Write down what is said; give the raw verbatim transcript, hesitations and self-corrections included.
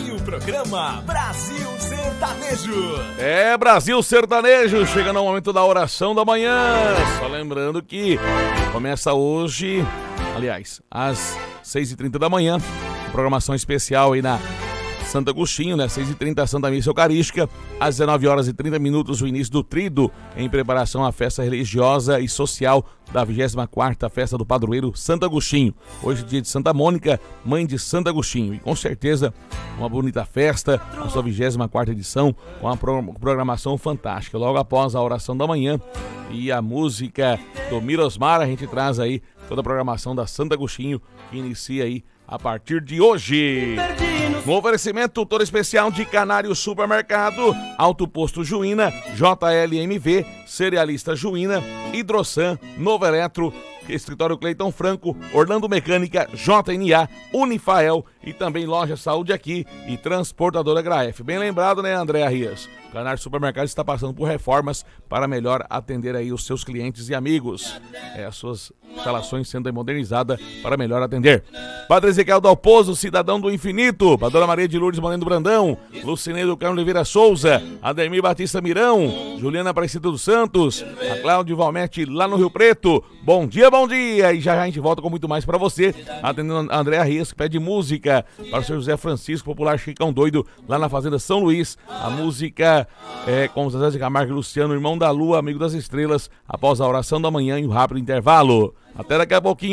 e o programa Brasil Sertanejo. É, Brasil Sertanejo, chegando ao momento da oração da manhã. Só lembrando que começa hoje, aliás, às seis e trinta da manhã, programação especial aí na Santo Agostinho, né? seis e trinta, Santa Missa Eucarística. Às dezenove horas e trinta minutos, o início do Tríduo, em preparação à festa religiosa e social da vigésima quarta Festa do Padroeiro Santo Agostinho. Hoje, dia de Santa Mônica, mãe de Santo Agostinho. E com certeza, uma bonita festa, a sua vigésima quarta edição, com uma programação fantástica. Logo após a oração da manhã e a música do Mirosmar, a gente traz aí toda a programação da Santo Agostinho, que inicia aí a partir de hoje. No oferecimento todo especial de Canário Supermercado, Alto Posto Juína, J L M V, Cerealista Juína, Hidrosan, Novo Eletro, Escritório Cleiton Franco, Orlando Mecânica, J N A, Unifael e também Loja Saúde Aqui e Transportadora Graef. Bem lembrado, né, André Arias? O Canário Supermercado está passando por reformas para melhor atender aí os seus clientes e amigos. É, as suas instalações sendo modernizadas para melhor atender. Padre Ezequiel Dalpozo, Cidadão do Infinito, a Dona Maria de Lourdes Moreno Brandão, Lucineiro Carlos Oliveira Souza, Ademir Batista Mirão, Juliana Aparecida dos Santos, a Cláudio Valmete lá no Rio Preto. Bom dia, bom dia! E já já a gente volta com muito mais para você, atendendo a André Arias, que pede música para o seu José Francisco, popular Chicão Doido, lá na Fazenda São Luís. A música é com Zezé de Camargo e Luciano, irmão da Lua, amigo das estrelas, após a oração da manhã e o rápido intervalo. Até daqui a pouquinho.